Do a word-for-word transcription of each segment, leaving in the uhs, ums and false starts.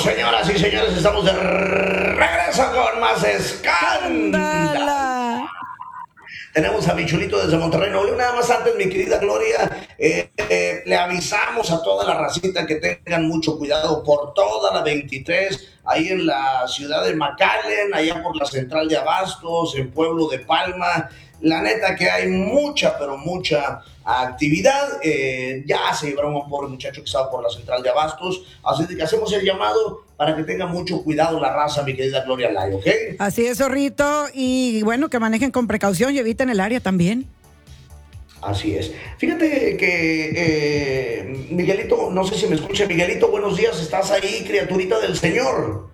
señoras y señores, estamos de regreso con más escándalo. Tenemos a mi chulito desde Monterrey, Nuevo León. Nada más antes, mi querida Gloria, eh, eh, le avisamos a toda la racita que tengan mucho cuidado por toda la veintitrés, ahí en la ciudad de McAllen, allá por la central de Abastos, en Pueblo de Palma. La neta que hay mucha, pero mucha actividad. Eh, ya se llevaron a un pobre muchacho que estaba por la central de Abastos. Así que hacemos el llamado para que tenga mucho cuidado la raza, mi querida Gloria Lai, ¿ok? Así es, zorrito. Y bueno, que manejen con precaución y eviten el área también. Así es. Fíjate que eh, Miguelito, no sé si me escucha. Miguelito, buenos días. ¿Estás ahí, criaturita del Señor?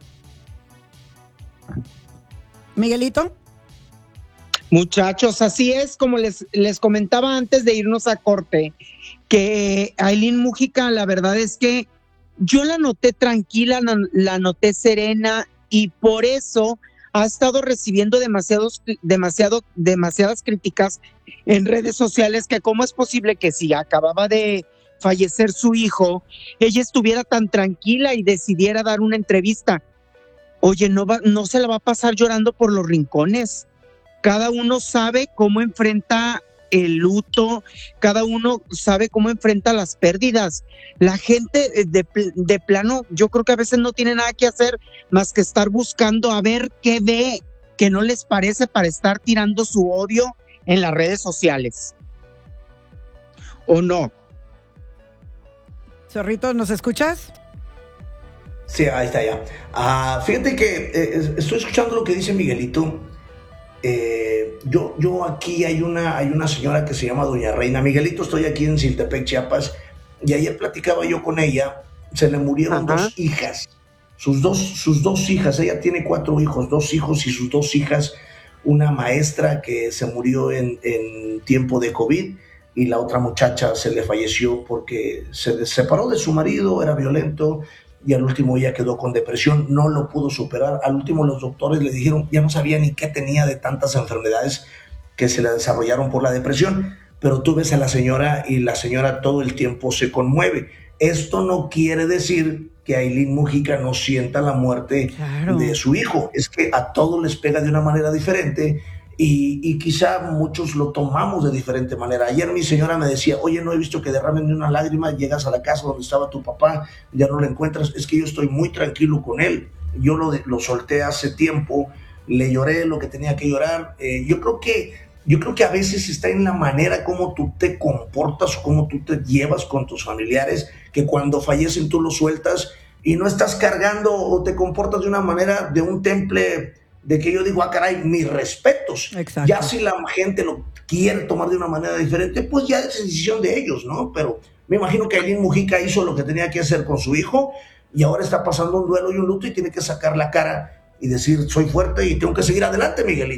Miguelito. Muchachos, así es, como les, les comentaba antes de irnos a corte, que Aylin Múgica, la verdad es que yo la noté tranquila, la noté serena, y por eso ha estado recibiendo demasiados, demasiado, demasiadas críticas en redes sociales, que cómo es posible que si acababa de fallecer su hijo, ella estuviera tan tranquila y decidiera dar una entrevista. Oye, no, va, no se la va a pasar llorando por los rincones. Cada uno sabe cómo enfrenta el luto, cada uno sabe cómo enfrenta las pérdidas. La gente de, de plano, yo creo que a veces no tiene nada que hacer más que estar buscando a ver qué ve que no les parece para estar tirando su odio en las redes sociales. ¿O no? Zorrito, ¿nos escuchas? Sí, ahí está ya. Ah, fíjate que eh, estoy escuchando lo que dice Miguelito. Eh, yo, yo aquí hay una, hay una señora que se llama Doña Reina. Miguelito, estoy aquí en Siltepec, Chiapas, y ayer platicaba yo con ella. Se le murieron Ajá. dos hijas, sus dos, sus dos hijas. Ella tiene cuatro hijos, dos hijos y sus dos hijas. Una maestra que se murió en, en tiempo de COVID, y la otra muchacha se le falleció porque se separó de su marido, era violento, y al último ella quedó con depresión, no lo pudo superar. Al último los doctores le dijeron, ya no sabía ni qué tenía de tantas enfermedades que se le desarrollaron por la depresión. Pero tú ves a la señora y la señora todo el tiempo se conmueve. Esto no quiere decir que Aylin Múgica no sienta la muerte claro. de su hijo. Es que a todos les pega de una manera diferente, y, y quizá muchos lo tomamos de diferente manera. Ayer mi señora me decía, oye, no he visto que derramen ni una lágrima, llegas a la casa donde estaba tu papá, ya no lo encuentras. Es que yo estoy muy tranquilo con él, yo lo, lo solté hace tiempo, le lloré lo que tenía que llorar. Eh, yo creo que yo creo que a veces está en la manera como tú te comportas o cómo tú te llevas con tus familiares, que cuando fallecen tú los sueltas y no estás cargando o te comportas de una manera, de un temple de que yo digo, ah, caray, mis respetos. Exacto. Ya si la gente lo quiere tomar de una manera diferente, pues ya es decisión de ellos, ¿no? Pero me imagino que Aylin Múgica hizo lo que tenía que hacer con su hijo, y ahora está pasando un duelo y un luto, y tiene que sacar la cara y decir, soy fuerte y tengo que seguir adelante, Miguelito.